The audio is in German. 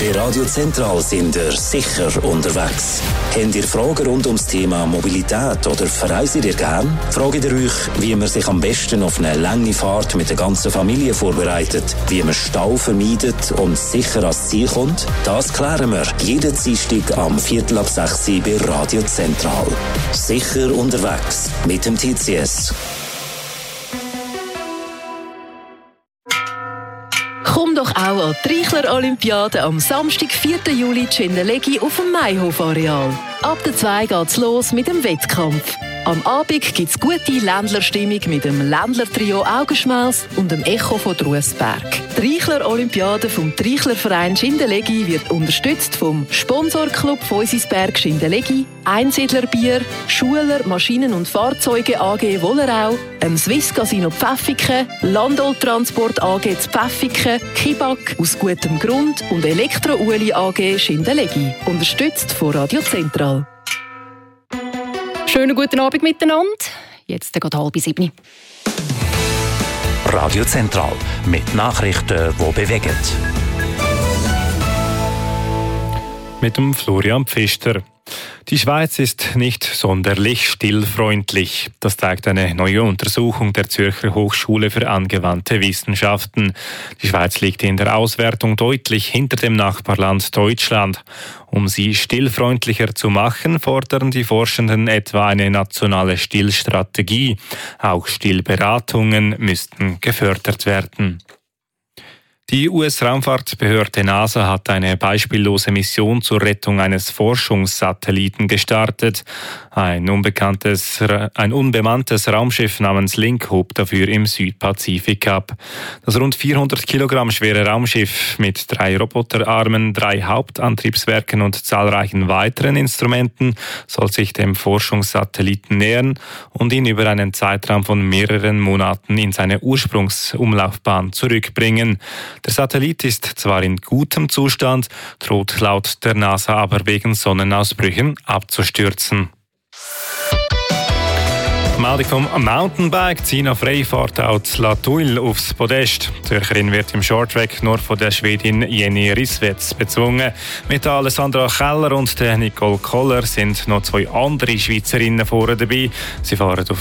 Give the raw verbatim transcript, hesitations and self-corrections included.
Bei Radio Zentral sind ihr sicher unterwegs. Habt ihr Fragen rund ums Thema Mobilität oder verreist ihr gern? Fragt ihr euch, wie man sich am besten auf eine lange Fahrt mit der ganzen Familie vorbereitet, wie man Stau vermeidet und sicher ans Ziel kommt? Das klären wir jeden Dienstag am Viertel ab sechs bei Radio Zentral. Sicher unterwegs mit dem T C S. Komm doch auch an die Reichler-Olympiade am Samstag, vierten Juli in Schindelegi auf dem Mayhof-Areal. Ab der zwei geht's los mit dem Wettkampf. Am Abend gibt's gute Ländlerstimmung mit dem Ländler-Trio Augenschmaus und dem Echo von Druesberg. Die Reichler-Olympiade vom Reichler-Verein Schindelegi wird unterstützt vom Sponsorclub Feusisberg Schindelegi, Einsiedlerbier, Schuler Maschinen- und Fahrzeuge A G Wollerau, dem Swiss Casino Pfäffiken, Landol Transport A G Pfäffiken, Kibak aus gutem Grund und Elektro Ueli A G Schindelegi. Unterstützt von Radio Zentral. Schönen guten Abend miteinander. Jetzt geht halb sieben. Radio Zentral mit Nachrichten, die bewegen. Mit dem Florian Pfister. Die Schweiz ist nicht sonderlich stillfreundlich. Das zeigt eine neue Untersuchung der Zürcher Hochschule für angewandte Wissenschaften. Die Schweiz liegt in der Auswertung deutlich hinter dem Nachbarland Deutschland. Um sie stillfreundlicher zu machen, fordern die Forschenden etwa eine nationale Stillstrategie. Auch Stillberatungen müssten gefördert werden. Die U S-Raumfahrtbehörde NASA hat eine beispiellose Mission zur Rettung eines Forschungssatelliten gestartet. Ein unbekanntes, ein unbemanntes Raumschiff namens Link hob dafür im Südpazifik ab. Das rund vierhundert Kilogramm schwere Raumschiff mit drei Roboterarmen, drei Hauptantriebswerken und zahlreichen weiteren Instrumenten soll sich dem Forschungssatelliten nähern und ihn über einen Zeitraum von mehreren Monaten in seine Ursprungsumlaufbahn zurückbringen. Der Satellit ist zwar in gutem Zustand, droht laut der NASA aber wegen Sonnenausbrüchen abzustürzen. Meldung vom Mountainbike. Zina Freifahrt aus La Tuile aufs Podest. Die Zürcherin wird im Shorttrack nur von der Schwedin Jenny Rissvets bezwungen. Mit Alessandra Keller und der Nicole Koller sind noch zwei andere Schweizerinnen vorne dabei. Sie fahren auf